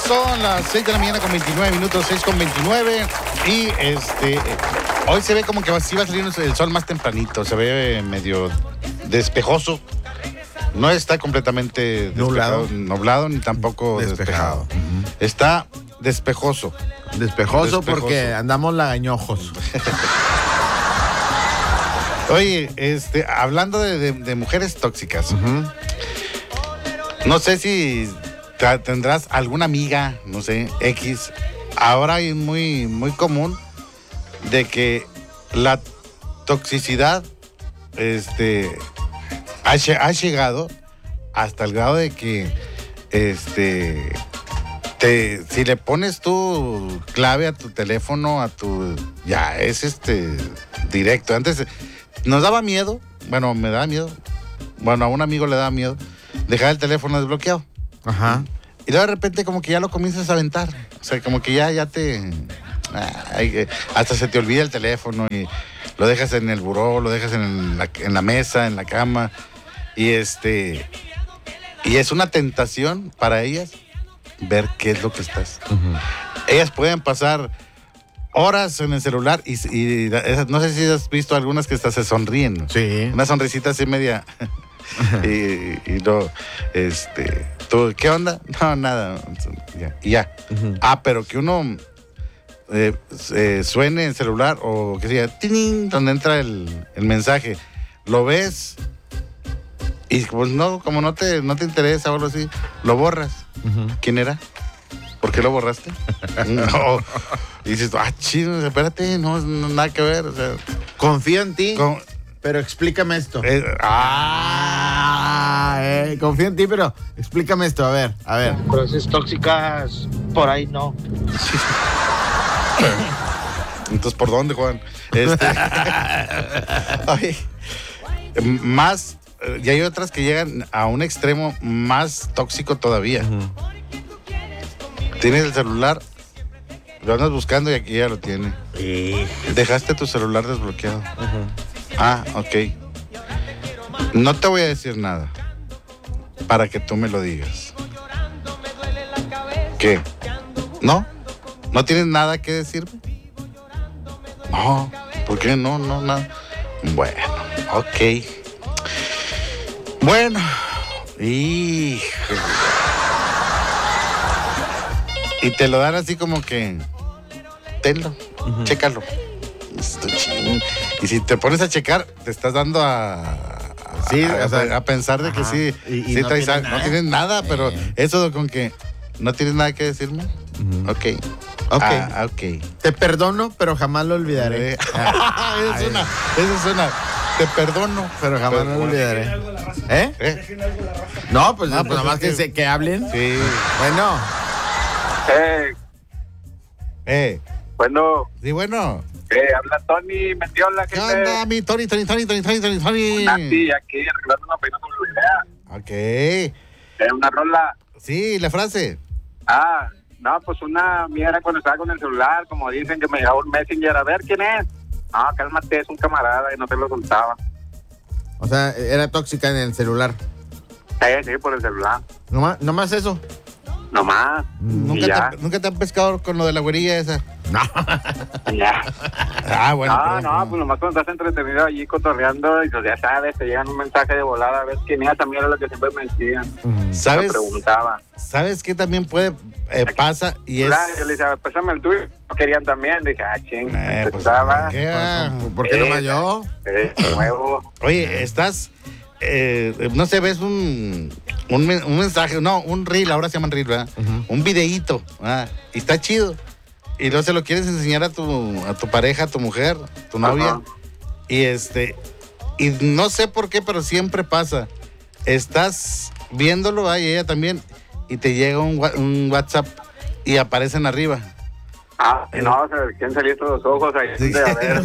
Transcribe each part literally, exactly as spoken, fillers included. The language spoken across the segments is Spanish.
Son las seis de la mañana con veintinueve minutos, seis con veintinueve. Y este, hoy se ve como que sí va a salir el sol más tempranito. Se ve medio despejoso. No está completamente nublado, nublado ni tampoco despejado. despejado. Uh-huh. Está despejoso. despejoso. Despejoso porque andamos lagañojos. Oye, este, hablando de, de, de mujeres tóxicas, uh-huh. no sé si tendrás alguna amiga, no sé, X. Ahora es muy, muy común de que la toxicidad este, ha, ha llegado hasta el grado de que este, te, si le pones tu clave a tu teléfono, a tu ya es este directo. Antes nos daba miedo, bueno, me daba miedo, bueno, a un amigo le daba miedo dejar el teléfono desbloqueado. Ajá. Y luego de repente como que ya lo comienzas a aventar. O sea, como que ya, ya te... Ay, hasta se te olvida el teléfono y lo dejas en el buró, lo dejas en la, en la mesa, en la cama. Y este... Y es una tentación para ellas ver qué es lo que estás. Uh-huh. Ellas pueden pasar horas en el celular y, y no sé si has visto algunas que hasta se sonríen. Sí. Una sonrisita así media... y, y no, este, ¿tú, ¿qué onda? No, nada. Ya, y ya. Uh-huh. Ah, pero que uno eh, eh, suene el celular o que sea, ¡tining!, donde entra el, el mensaje. Lo ves y pues no, como no te, no te interesa o algo así, lo borras. Uh-huh. ¿Quién era? ¿Por qué lo borraste? No. Y dices, ah, chido, espérate, no, no, nada que ver. O sea, confío en ti. Con, Pero explícame esto. Eh, ah, eh, confío en ti, pero explícame esto. A ver, a ver. Pero si es tóxicas, por ahí no. Entonces, ¿por dónde, Juan? Este, oye, más, y hay otras que llegan a un extremo más tóxico todavía. Uh-huh. Tienes el celular, lo andas buscando y aquí ya lo tiene. Sí. Dejaste tu celular desbloqueado. Uh-huh. Ah, ok. No te voy a decir nada para que tú me lo digas. ¿Qué? ¿No? ¿No tienes nada que decirme? No. ¿Por qué? No, no, nada. Bueno, ok. Bueno. Y... y te lo dan así como que... tenlo, uh-huh. Chécalo. Y si te pones a checar, te estás dando a, a, sí, a, o sea, a pensar de que ajá. sí, y, y sí no, traes, tiene no nada. tienes nada, eh. pero eso con que no tienes nada que decirme, uh-huh. ok. Ok. Ah, ok. Te perdono, pero jamás lo olvidaré. Ah, esa es una, esa es una. Te perdono, pero jamás pero, lo olvidaré. ¿Eh? ¿Eh? No, pues, no, pues nada más que, se, que hablen. Sí. Bueno. Eh. Eh. Bueno. Sí, bueno. Eh, habla Tony Mendiola. ¿Qué onda, mi Tony, Tony, Tony, Tony, Tony, Tony, Tony? Nati, aquí arreglando una peinada con la idea. Ok. Eh, una rola. Sí, la frase. Ah, no, pues una mierda cuando estaba con el celular, como dicen que me llegaba un messenger, a ver quién es. No, cálmate, es un camarada y no te lo soltaba. O sea, era tóxica en el celular. Sí, sí, por el celular. ¿No más, no más eso? No más. ¿Nunca te, ¿Nunca te han pescado con lo de la güerilla esa? No. Ya. Ah, bueno. No, pero, no, no, pues nomás cuando estás entretenido allí cotorreando y pues ya sabes, te llegan un mensaje de volada, a ver quién era, también era lo que siempre me decían. ¿Sabes? Me preguntaba. ¿Sabes qué también puede, eh, pasa? Y es... Claro, yo le decía, pásame el tuyo. Querían también, dije, ah, ching, eh, pues, estaba. ¿por qué, ah? ¿Por qué eh, nomás yo? Eh, nuevo. Oye, estás... Eh, no sé, ves un, un, un mensaje, no, un reel, ahora se llaman reel, ¿verdad? Uh-huh. Un videíto, ¿verdad? Y está chido. Y luego se lo quieres enseñar a tu, a tu pareja, a tu mujer, tu novia. Uh-huh. Y este, y no sé por qué, pero siempre pasa. Estás viéndolo, ¿verdad? Y ella también, y te llega un, un WhatsApp y aparecen arriba. Ah, no, o sea, ¿quién salió estos los ojos ahí? Sí. A ver.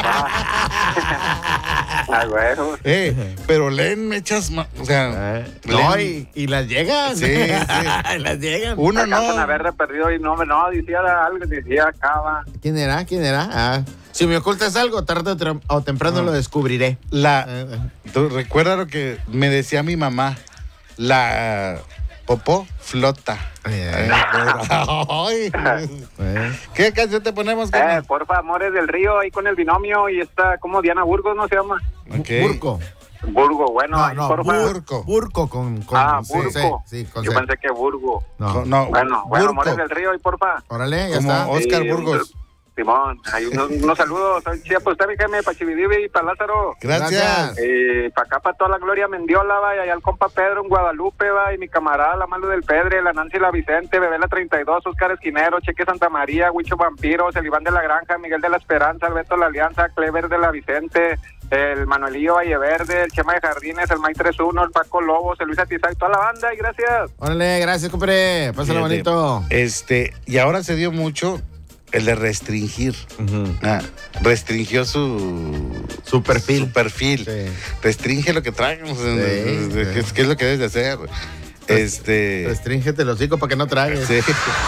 Ah, bueno. Eh, pero leen mechas, o sea, eh, no, y, y las llegan. Sí, sí. las llegan. Uno no. Con haberle perdido y no, no, decía algo, decía acaba. ¿Quién era? ¿Quién era? Ah, si me ocultas algo, tarde o temprano ah. lo descubriré. La, tú recuerda lo que me decía mi mamá, la popó flota. Eh. Ay. ¿Qué canción te ponemos? Eh, porfa, Amores del Río, ahí con el binomio y esta, como Diana Burgos, ¿no se llama? Okay. Burco. Burgo, bueno, No, ahí, no, porfa. Burco. Burco con, con Ah, sí, Burco. Sí, sí, con Yo C. pensé que Burgo. No. No, Bueno, bueno, Burco. Amores del Río, y porfa. Órale, ya Como está. Oscar Sí, Burgos. Simón, hay unos, unos saludos. Soy chía, pues usted, mi Jaime, para Chividivi y para Lázaro. Gracias. Gracias. Eh, para acá, para toda la Gloria Mendiola, va, y allá el compa Pedro en Guadalupe, va, y mi camarada, la Malo del Pedre, la Nancy la Vicente, Bebé la treinta y dos, Oscar Esquinero, Cheque Santa María, Huicho Vampiros, el Iván de la Granja, Miguel de la Esperanza, Alberto la Alianza, Clever de la Vicente, el Manuelillo Valleverde, el Chema de Jardines, el May treinta y uno, el Paco Lobos, el Luis Atizay, toda la banda, y gracias. Órale, gracias, compadre. Pásalo Fíjate, bonito. Este, y ahora se dio mucho el de restringir. Ujú. Ah, restringió su Su perfil. su perfil. Sí. Restringe lo que traemos. Sí, ¿Qué, sí. es- qué es lo que debes de hacer? Este. Restríngete el hocico para que no tragues. Sí.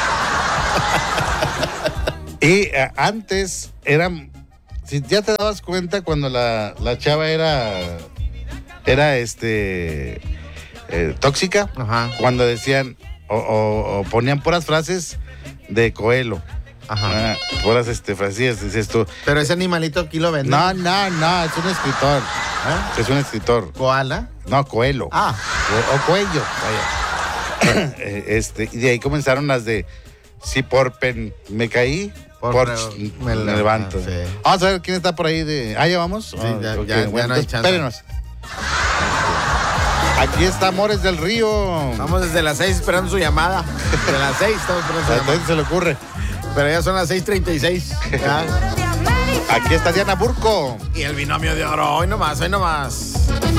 Y eh, antes eran. Si ya te dabas cuenta cuando la, la chava era. Era este. eh, tóxica. Ajá. Cuando decían. O, o- o ponían puras frases de Coelho. Ajá. Ah, puras este, frases, dices tú. Pero ese animalito aquí lo venden. No, no, no, es un escritor. ¿Ah? Es un escritor. ¿Koala? No, Coelho. Ah. O, o Cuello, vaya. Eh, este, y de ahí comenzaron las de si por pen me caí, Por por, re- ch- me me, levanto, levanto. sí. Vamos a ver quién está por ahí de. Ah, ya vamos. Sí, Ah, ya, ok, ya- ya bueno, no hay entonces, chance. espérenos. Aquí está Amores del Río. Vamos desde las seis esperando su llamada. Desde las seis estamos esperando su ¿A llamada. quién se le ocurre? Pero ya son las seis treinta y seis. Ya. Aquí está Diana Burco. Y el binomio de oro. Hoy nomás, hoy nomás.